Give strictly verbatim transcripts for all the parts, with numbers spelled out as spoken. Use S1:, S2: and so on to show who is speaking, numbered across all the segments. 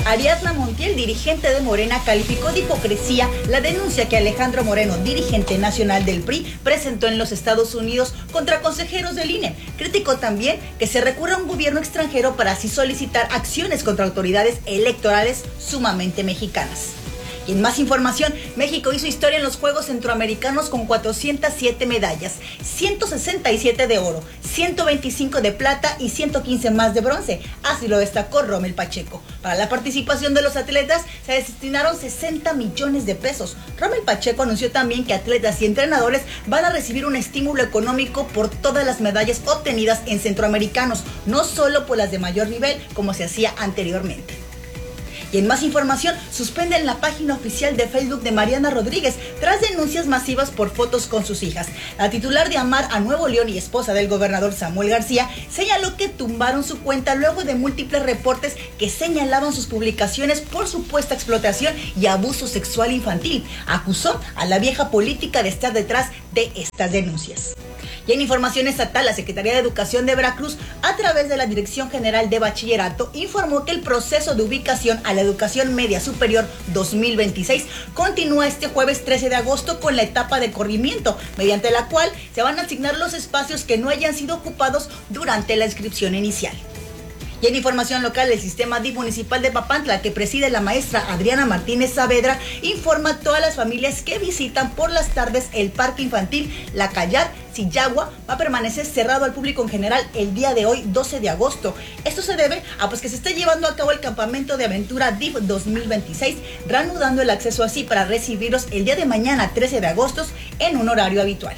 S1: Ariadna Montiel, dirigente de Morena, calificó de hipocresía la denuncia que Alejandro Moreno, dirigente nacional del P R I, presentó en los Estados Unidos contra consejeros del I N E. Criticó también que se recurra a un gobierno extranjero para así solicitar acciones contra autoridades electorales sumamente mexicanas. Y en más información, México hizo historia en los Juegos Centroamericanos con cuatrocientas siete medallas, ciento sesenta y siete de oro, ciento veinticinco de plata y ciento quince más de bronce. Así lo destacó Rommel Pacheco. Para la participación de los atletas se destinaron sesenta millones de pesos. Rommel Pacheco anunció también que atletas y entrenadores van a recibir un estímulo económico por todas las medallas obtenidas en centroamericanos, no solo por las de mayor nivel como se hacía anteriormente. Y en más información, suspenden la página oficial de Facebook de Mariana Rodríguez tras denuncias masivas por fotos con sus hijas. La titular de Amar a Nuevo León y esposa del gobernador Samuel García señaló que tumbaron su cuenta luego de múltiples reportes que señalaban sus publicaciones por supuesta explotación y abuso sexual infantil. Acusó a la vieja política de estar detrás de estas denuncias. Y en información estatal, la Secretaría de Educación de Veracruz, a través de la Dirección General de Bachillerato, informó que el proceso de ubicación a la educación media superior dos mil veintiséis continúa este jueves trece de agosto con la etapa de corrimiento, mediante la cual se van a asignar los espacios que no hayan sido ocupados durante la inscripción inicial. Y en información local, el sistema D I F municipal de Papantla, que preside la maestra Adriana Martínez Saavedra, informa a todas las familias que visitan por las tardes el parque infantil La Callar Sillagua va a permanecer cerrado al público en general el día de hoy, doce de agosto. Esto se debe a pues que se está llevando a cabo el campamento de aventura D I F dos mil veintiséis, reanudando el acceso así para recibirlos el día de mañana, trece de agosto, en un horario habitual.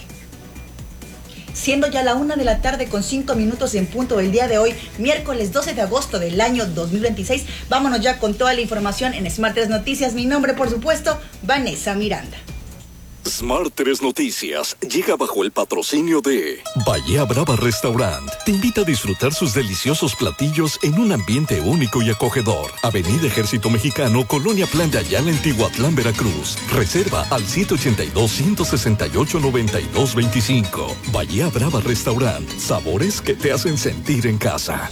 S1: Siendo ya la una de la tarde con cinco minutos en punto del día de hoy, miércoles doce de agosto del año dos mil veintiséis, vámonos ya con toda la información en Smart tres Noticias. Mi nombre, por supuesto, Vanessa Miranda.
S2: Smart tres Noticias llega bajo el patrocinio de Bahía Brava Restaurant. Te invita a disfrutar sus deliciosos platillos en un ambiente único y acogedor. Avenida Ejército Mexicano, Colonia Plan de Ayala, en Tihuatlán, Veracruz. Reserva al siete ochenta y dos, ciento sesenta y ocho, noventa y dos veinticinco. Bahía Brava Restaurant. Sabores que te hacen sentir en casa.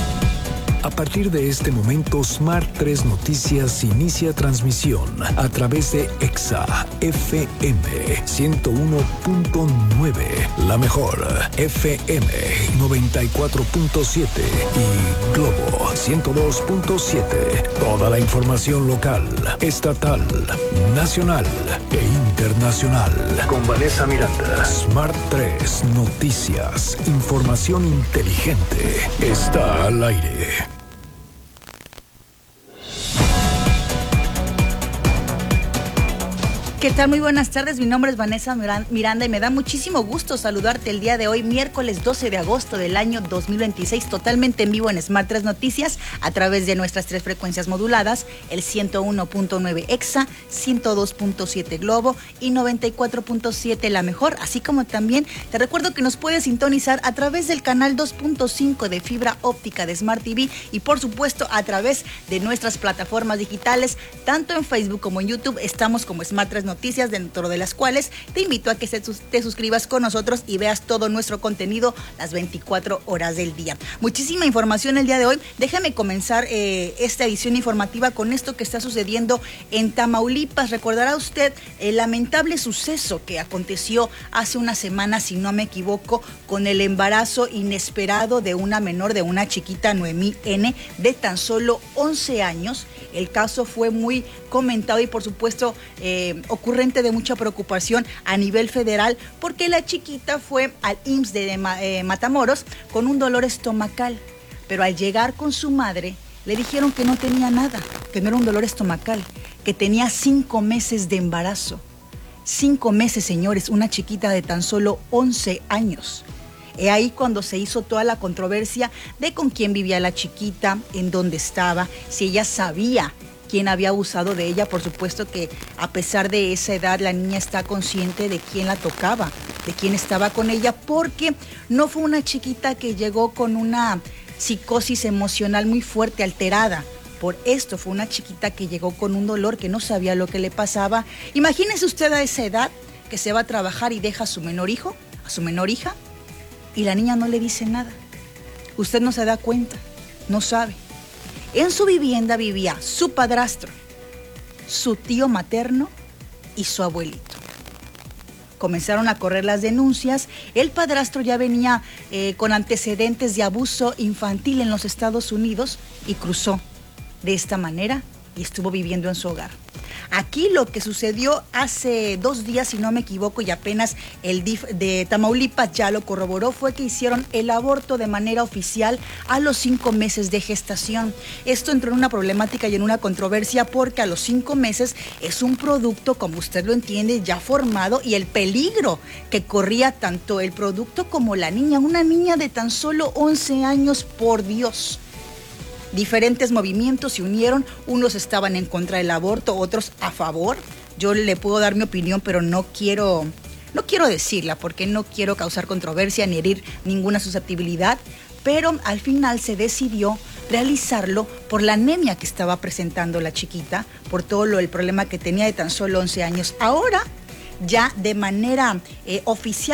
S3: A partir de este momento, Smart tres Noticias inicia transmisión a través de Exa F M ciento uno punto nueve, La Mejor F M noventa y cuatro punto siete y Globo ciento dos punto siete. Toda la información local, estatal, nacional e internacional. Con Vanessa Miranda. Smart tres Noticias. Información inteligente. Está al aire.
S1: ¿Qué tal? Muy buenas tardes, mi nombre es Vanessa Miranda y me da muchísimo gusto saludarte el día de hoy, miércoles doce de agosto del año dos mil veintiséis, totalmente en vivo en Smart tres Noticias, a través de nuestras tres frecuencias moduladas, el ciento uno punto nueve Exa, ciento dos punto siete Globo y noventa y cuatro punto siete La Mejor, así como también te recuerdo que nos puedes sintonizar a través del canal dos punto cinco de fibra óptica de Smart T V y por supuesto a través de nuestras plataformas digitales, tanto en Facebook como en YouTube, estamos como Smart tres Noticias, dentro de las cuales te invito a que te suscribas con nosotros y veas todo nuestro contenido las veinticuatro horas del día. Muchísima información el día de hoy. Déjame comenzar eh, esta edición informativa con esto que está sucediendo en Tamaulipas. Recordará usted el lamentable suceso que aconteció hace una semana, si no me equivoco, con el embarazo inesperado de una menor, de una chiquita, Noemí N, de tan solo once años. El caso fue muy comentado y por supuesto eh, ocurrente de mucha preocupación a nivel federal, porque la chiquita fue al I M S S de eh, Matamoros con un dolor estomacal, pero al llegar con su madre le dijeron que no tenía nada, que no era un dolor estomacal, que tenía cinco meses de embarazo. Cinco meses, señores, una chiquita de tan solo once años. He ahí cuando se hizo toda la controversia de con quién vivía la chiquita, en dónde estaba, si ella sabía quién había abusado de ella. Por supuesto que a pesar de esa edad, la niña está consciente de quién la tocaba, de quién estaba con ella, porque no fue una chiquita que llegó con una psicosis emocional muy fuerte, alterada. Por esto fue una chiquita que llegó con un dolor, que no sabía lo que le pasaba. Imagínese usted a esa edad que se va a trabajar y deja a su menor hijo, a su menor hija, y la niña no le dice nada. Usted no se da cuenta, no sabe. En su vivienda vivía su padrastro, su tío materno y su abuelito. Comenzaron a correr las denuncias. El padrastro ya venía eh, con antecedentes de abuso infantil en los Estados Unidos y cruzó de esta manera y estuvo viviendo en su hogar. Aquí lo que sucedió hace dos días, si no me equivoco, y apenas el D I F de Tamaulipas ya lo corroboró, fue que hicieron el aborto de manera oficial a los cinco meses de gestación. Esto entró en una problemática y en una controversia porque a los cinco meses es un producto, como usted lo entiende, ya formado, y el peligro que corría tanto el producto como la niña, una niña de tan solo once años, por Dios. Diferentes movimientos se unieron, unos estaban en contra del aborto, otros a favor. Yo le puedo dar mi opinión, pero no quiero, no quiero decirla porque no quiero causar controversia ni herir ninguna susceptibilidad, pero al final se decidió realizarlo por la anemia que estaba presentando la chiquita, por todo lo, el problema que tenía de tan solo once años. Ahora, ya de manera eh, oficial,